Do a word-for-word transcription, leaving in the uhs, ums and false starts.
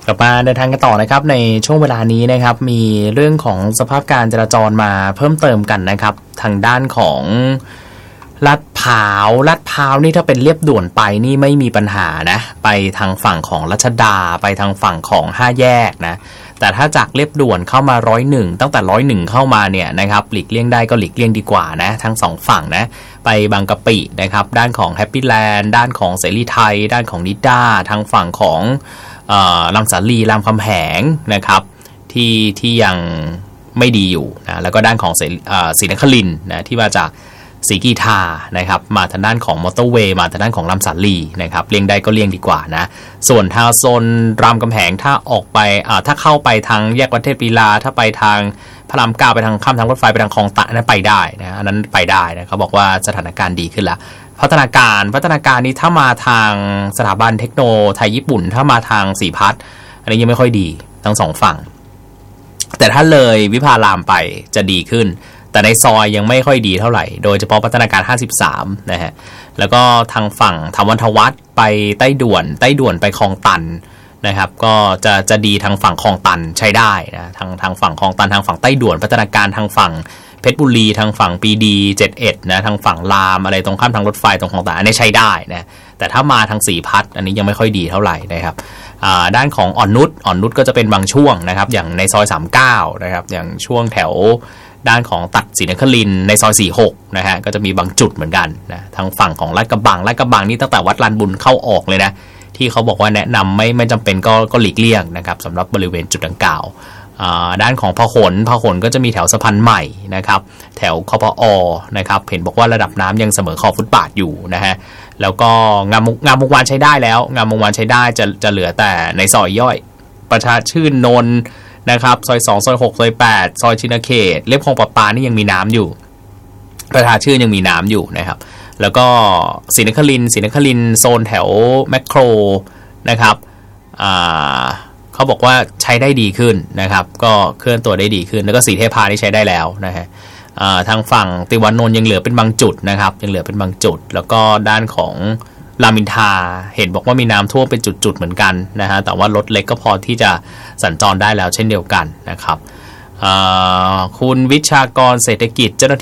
กลับมาเดินทางกันต่อนะครับในช่วงเวลานี้นะครับมีเรื่องของสภาพการจราจรมาเพิ่มเติมกันนะครับทางด้านของลาดพร้าวลาดพร้าวนี่ถ้าเป็นเรียบด่วนไปนี่ไม่มีปัญหานะไปทางฝั่งของรัชดาไปทางฝั่งของห้าแยกนะแต่ถ้าจากเรียบด่วนเข้ามาร้อยหนึ่งตั้งแต่ร้อยหนึ่งเข้ามาเนี่ยนะครับหลีกเลี่ยงได้ก็หลีกเลี่ยงดีกว่านะทั้งสองฝั่งนะไปบางกะปินะครับด้านของแฮปปี้แลนด์ด้านของเสรีไทยด้านของนิด้าทางฝั่งของรังสาลีรามคำแหงนะครับที่ที่ยังไม่ดีอยู่นะแล้วก็ด้านของศรีนครินทร์นะที่มาจากศรีกีทานะครับมาทางด้านของมอเตอร์เวย์มาทางด้านของลำสาลีนะครับเลี่ยงได้ก็เลี่ยงดีกว่านะส่วนทางโซนรามคำแหงถ้าออกไปถ้าเข้าไปทางแยกวัดเทพลีลาถ้าไปทางพระรามเก้าไปทางข้ามทางรถไฟไปทางคลองตันนั้นไปได้นะอันนั้นไปได้นะเขาบอกว่าสถานการณ์ดีขึ้นแล้วพัฒนาการพัฒนาการนี้ถ้ามาทางสถาบันเทคโนไทยญี่ปุ่นถ้ามาทางสีพัฒน์อันนี้ยังไม่ค่อยดีทั้งสองฝั่งแต่ถ้าเลยวิภารามไปจะดีขึ้นแต่ในซอยยังไม่ค่อยดีเท่าไหร่โดยเฉพาะพัฒนาการห้าสิบสามนะฮะแล้วก็ทางฝั่งธรรมทวัฒน์ไปใต้ด่วนใต้ด่วนไปคลองตันนะครับก็จะจะดีทางฝั่งคลองตันใช้ได้นะทางทางฝั่งคลองตันทางฝั่งใต้ด่วนพัฒนาการทางฝั่งเพชรบุรีทางฝั่งปีดีเจ็ดสิบเอ็ดนะทางฝั่งรามอะไรตรงข้ามทางรถไฟตรงคลองตันอันนี้ใช้ได้นะแต่ถ้ามาทางสีพัฒน์อันนี้ยังไม่ค่อยดีเท่าไหร่นะครับด้านของอ่อนนุชอ่อนนุชก็จะเป็นบางช่วงนะครับอย่างในซอยสามสิบเก้านะครับอย่างช่วงแถวด้านของตัดศรีนครินทร์ในซอยสี่สิบหกนะฮะก็จะมีบางจุดเหมือนกันนะทางฝั่งของลาดกระบังลาดกระบังนี่ตั้งแต่วัดลานบุญเข้าออกเลยนะที่เขาบอกว่าแนะนำไม่ไม่จำเป็นก็ก็หลีกเลี่ยงนะครับสำหรับบริเวณจุดดังกล่าวด้านของพหลพหลก็จะมีแถวสะพานใหม่นะครับแถวคปอนะครับเห็นบอกว่าระดับน้ำยังเสมอขอบฟุตบาทอยู่นะฮะแล้วก็งามงามวงวานใช้ได้แล้วงามวงวานใช้ได้จะจะเหลือแต่ในซอยย่อยประชาชื่นนนท์นะครับซอยสองซอยหกซอยแปดซอยชินเขตเรียบคลองประปานี่ยังมีน้ำอยู่ประชาชื่นยังมีน้ำอยู่นะครับแล้วก็ศรีนครินทร์ศรีนครินทร์โซนแถวแมคโครนะครับเขาบอกว่าใช้ได้ดีขึ้นนะครับก็เคลื่อนตัวได้ดีขึ้นแล้วก็สีเทพานี่ใช้ได้แล้วนะฮะทางฝั่งติวานนท์ยังเหลือเป็นบางจุดนะครับยังเหลือเป็นบางจุดแล้วก็ด้านของรามอินทราเห็นบอกว่ามีน้ำท่วมเป็นจุดๆเหมือนกันนะฮะแต่ว่ารถเล็กก็พอที่จะสัญจรได้แล้วเช่นเดียวกันนะครับคุณวิชากรเศรษฐกิจเจ้าหน้าที่